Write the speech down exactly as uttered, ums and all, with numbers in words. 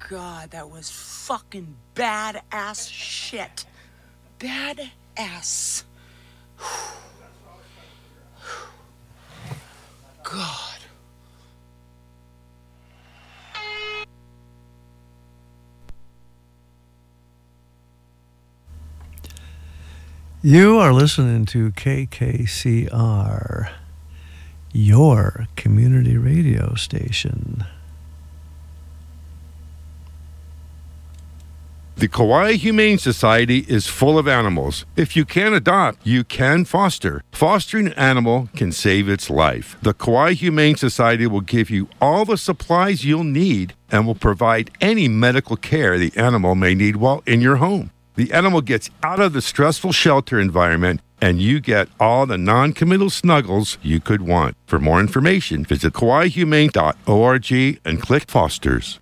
God, that was fucking badass shit. Badass. God. You are listening to K K C R, your community radio station. The Kauai Humane Society is full of animals. If you can't adopt, you can foster. Fostering an animal can save its life. The Kauai Humane Society will give you all the supplies you'll need and will provide any medical care the animal may need while in your home. The animal gets out of the stressful shelter environment and you get all the non-committal snuggles you could want. For more information, visit kauai humane dot org and click Fosters.